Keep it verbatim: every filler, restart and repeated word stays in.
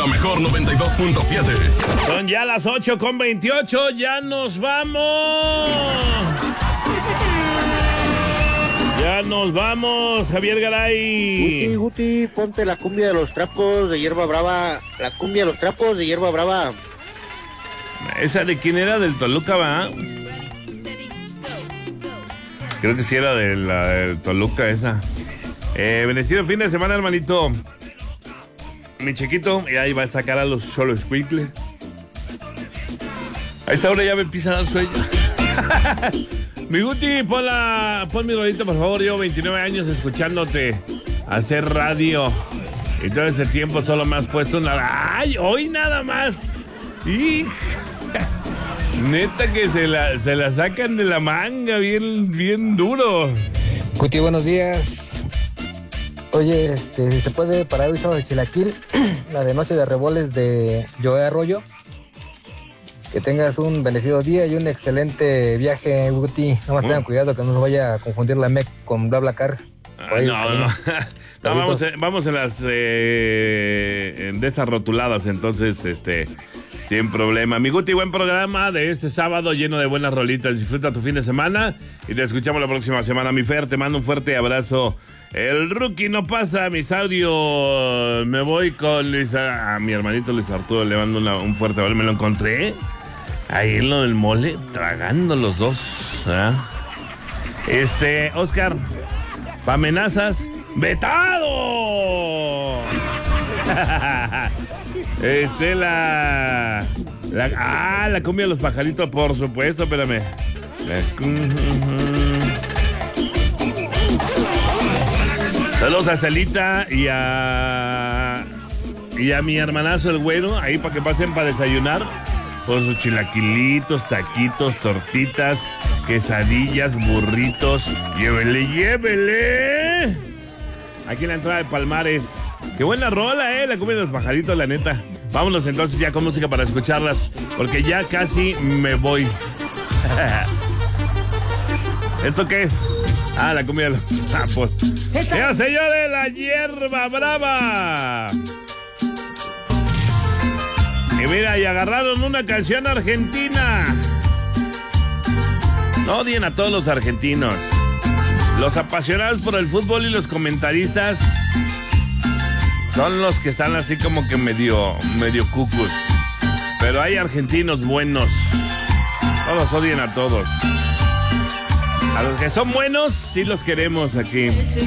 mejor noventa y dos punto siete. Son ya las ocho con veintiocho, ya nos vamos. Ya nos vamos, Javier Garay. Guti, Guti, ponte la cumbia de los trapos de hierba brava. La cumbia de los trapos de hierba brava. ¿Esa de quién era? Del Toluca, ¿va? Creo que sí era de la del Toluca esa. Eh, bendecido fin de semana, hermanito. Mi chiquito, y ahí va a sacar a los solos Squinkles. A esta hora ya me empieza a dar sueño. Mi Guti, pon, la, pon mi rolito, por favor. Llevo veintinueve años escuchándote hacer radio. Y todo ese tiempo solo me has puesto una... ¡Ay! Hoy nada más. Y neta que se la, se la sacan de la manga bien, bien duro. Guti, buenos días. Oye, este, si se puede parar hoy sábado de Chilaquil, la de Noche de Reboles de Joe Arroyo. Que tengas un bendecido día y un excelente viaje, Guti. Nada más tengan cuidado que no se vaya a confundir la M E C con BlaBlaCar. Ah, no, no, no. No, vamos, vamos en las eh, de estas rotuladas, entonces, este, sin problema. Mi Guti, buen programa de este sábado lleno de buenas rolitas. Disfruta tu fin de semana y te escuchamos la próxima semana. Mi Fer, te mando un fuerte abrazo. El Rookie no pasa mis audios. Me voy con Luis, a mi hermanito Luis Arturo, le mando una, un fuerte abrazo. Me lo encontré ahí en lo del mole, tragando los dos, ¿eh? Este, Oscar, pa' amenazas, ¡vetado! Este, la, la... Ah, la cumbia de los pajaritos, por supuesto, espérame. La, saludos a Celita y a... Y a mi hermanazo el güero, ahí para que pasen para desayunar. Con sus chilaquilitos, taquitos, tortitas, quesadillas, burritos. ¡Llévele, llévele! Aquí en la entrada de Palmares. ¡Qué buena rola, eh! La cumbia de los pajaritos, la neta. Vámonos entonces ya con música para escucharlas, porque ya casi me voy. ¿Esto qué es? Ah, la cumbia de los sapos. ¡Ya, señores, la hierba brava! Y mira, y agarraron una canción argentina. No odien a todos los argentinos. Los apasionados por el fútbol y los comentaristas son los que están así como que medio, medio cucus. Pero hay argentinos buenos. Todos odian a todos. A los que son buenos, sí los queremos aquí.